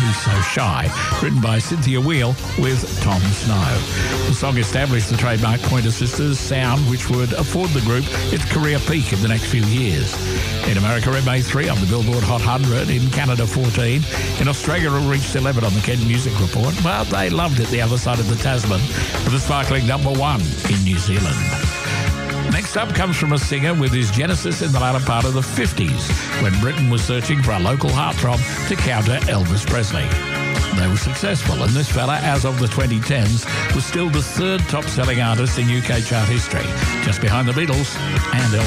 She's So Shy, written by Cynthia Wheel with Tom Snow. The song established the trademark Pointer Sisters sound, which would afford the group its career peak in the next few years. In America, it made 3 on the Billboard Hot 100. In Canada, 14. In Australia, it reached 11 on the Kent Music Report. But they loved it the other side of the Tasman with a sparkling number 1 in New Zealand. Next up comes from a singer with his genesis in the latter part of the 50s, when Britain was searching for a local heartthrob to counter Elvis Presley. They were successful, and this fella, as of the 2010s, was still the 3rd top-selling artist in UK chart history, just behind the Beatles and Elvis.